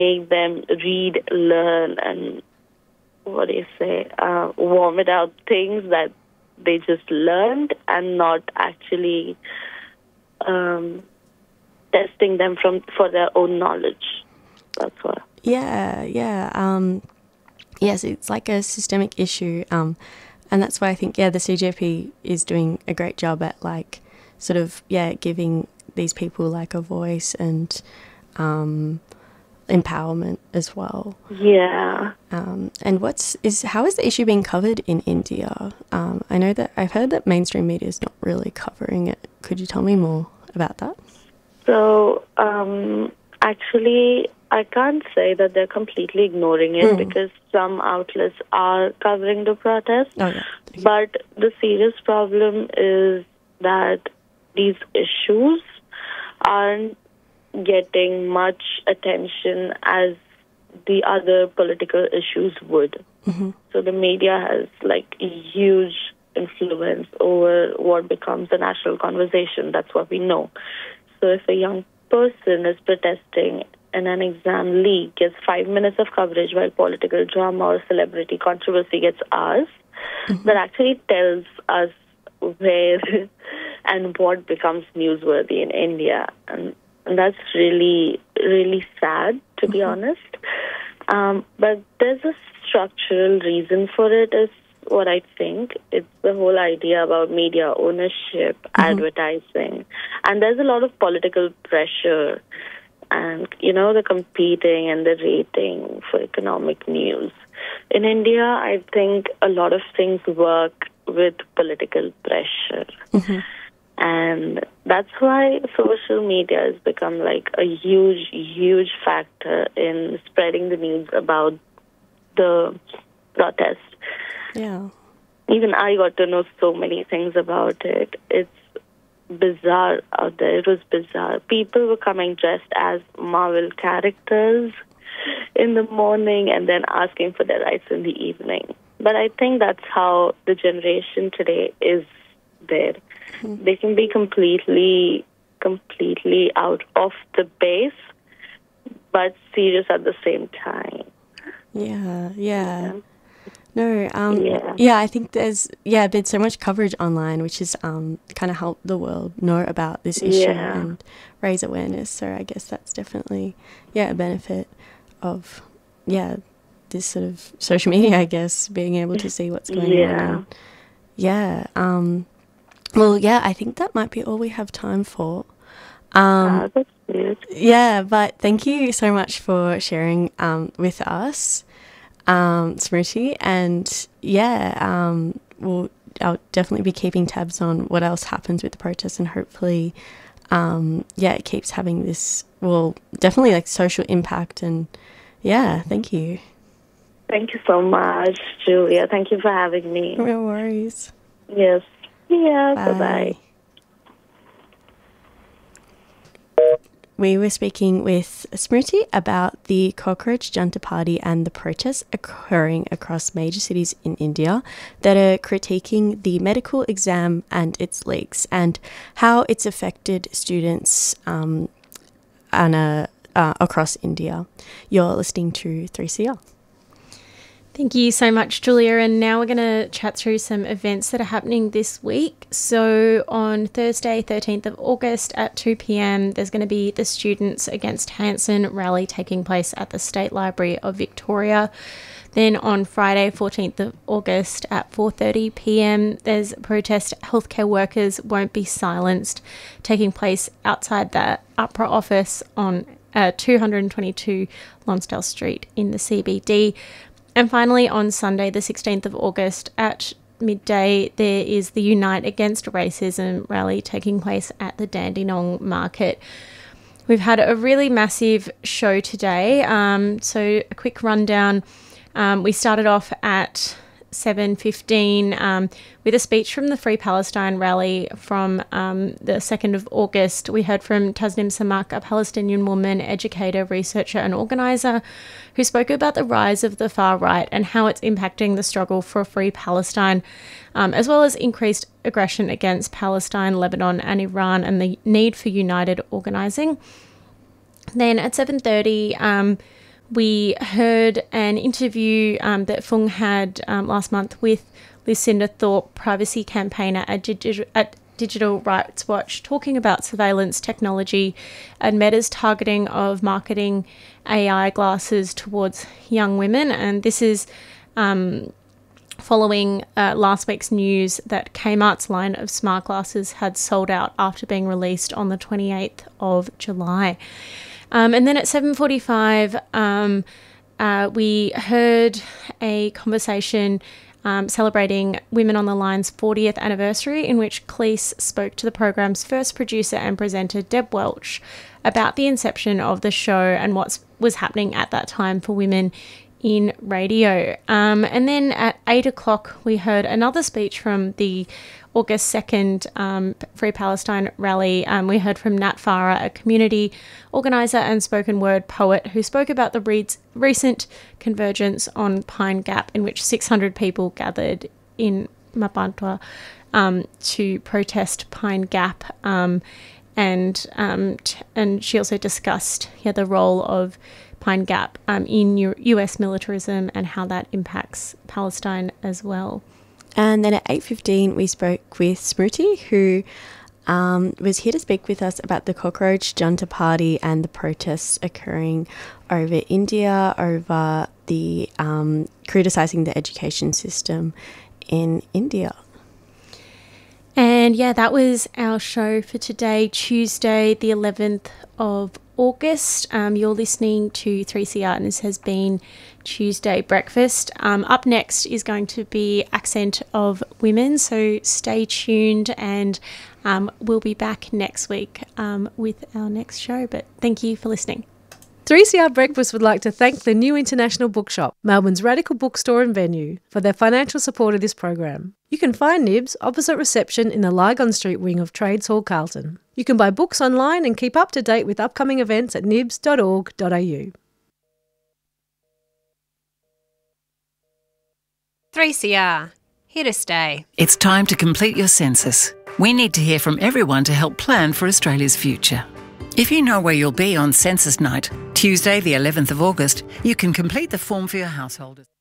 make them read, learn, and vomit out things that they just learned and not actually testing them for their own knowledge. That's what. Yeah, yeah. Yes, it's like a systemic issue, and that's why I think the CGP is doing a great job at like sort of giving these people like a voice and empowerment as well. Yeah. And how is the issue being covered in India? I know that I've heard that mainstream media is not really covering it. Could you tell me more about that? So, actually, I can't say that they're completely ignoring it because some outlets are covering the protest. Oh, yeah. Okay. But the serious problem is that these issues aren't getting much attention as the other political issues would. Mm-hmm. So the media has like a huge influence over what becomes a national conversation. That's what we know. So if a young person is protesting in an exam leak, gets 5 minutes of coverage while political drama or celebrity controversy gets hours, that actually tells us where and what becomes newsworthy in India. And that's really, really sad, to be honest. But there's a structural reason for it, is what I think. It's the whole idea about media ownership, advertising. And there's a lot of political pressure and, the competing and the rating for economic news. In India, I think a lot of things work with political pressure. And that's why social media has become like a huge, huge factor in spreading the news about the protest. Yeah. Even I got to know so many things about it. It's bizarre out there. It was bizarre. People were coming dressed as Marvel characters in the morning and then asking for their rights in the evening. But I think that's how the generation today is there. They can be completely out of the base, but serious at the same time. Yeah. No, I think there's been so much coverage online, which has kind of helped the world know about this issue and raise awareness. So I guess that's definitely, a benefit of, this sort of social media, I guess, being able to see what's going on. I think that might be all we have time for. That's good. Yeah, but thank you so much for sharing with us, Smriti. And I'll definitely be keeping tabs on what else happens with the protests, and hopefully, it keeps having this, definitely like social impact. And thank you. Thank you so much, Julia. Thank you for having me. No worries. Yes. Yeah, Bye. bye-bye. We were speaking with Smriti about the Cockroach Junta Party and the protests occurring across major cities in India that are critiquing the medical exam and its leaks and how it's affected students across India. You're listening to 3CR. Thank you so much, Julia. And now we're going to chat through some events that are happening this week. So on Thursday, 13th of August at 2 p.m, there's going to be the Students Against Hanson rally taking place at the State Library of Victoria. Then on Friday, 14th of August at 4:30 p.m, there's a protest, Healthcare Workers Won't Be Silenced, taking place outside the APRA office on 222 Lonsdale Street in the CBD. And finally, on Sunday, the 16th of August at midday, there is the Unite Against Racism rally taking place at the Dandenong Market. We've had a really massive show today. So a quick rundown. We started off at 7:15 with a speech from the Free Palestine rally from the 2nd of August. We heard from Tasnim Samak, a Palestinian woman, educator, researcher and organiser, who spoke about the rise of the far right and how it's impacting the struggle for a free Palestine, as well as increased aggression against Palestine, Lebanon and Iran, and the need for united organising. Then at 7:30, we heard an interview that Fung had last month with Lucinda Thorpe, privacy campaigner at Digital Rights Watch, talking about surveillance technology and Meta's targeting of marketing AI glasses towards young women. And this is following last week's news that Kmart's line of smart glasses had sold out after being released on the 28th of July. And then at 7:45, we heard a conversation celebrating Women on the Line's 40th anniversary, in which Cleese spoke to the program's first producer and presenter, Deb Welch, about the inception of the show and what was happening at that time for women in radio. And then at 8 o'clock, we heard another speech from the August 2nd Free Palestine rally. We heard from Nat Farah, a community organiser and spoken word poet, who spoke about the recent convergence on Pine Gap, in which 600 people gathered in Mapantwa to protest Pine Gap. And she also discussed the role of Pine Gap in US militarism and how that impacts Palestine as well. And then at 8:15, we spoke with Smriti, who was here to speak with us about the Cockroach Junta Party and the protests occurring over India, over the criticising the education system in India. And that was our show for today, Tuesday, the 11th of August. You're listening to 3CR, and this has been Tuesday Breakfast. Up next is going to be Accent of Women, so stay tuned, and we'll be back next week with our next show. But thank you for listening. 3CR Breakfast would like to thank the New International Bookshop, Melbourne's radical bookstore and venue, for their financial support of this program. You can find Nibs opposite reception in the Lygon Street wing of Trades Hall, Carlton. You can buy books online and keep up to date with upcoming events at nibs.org.au. 3CR, here to stay. It's time to complete your census. We need to hear from everyone to help plan for Australia's future. If you know where you'll be on census night, Tuesday the 11th of August, you can complete the form for your householders.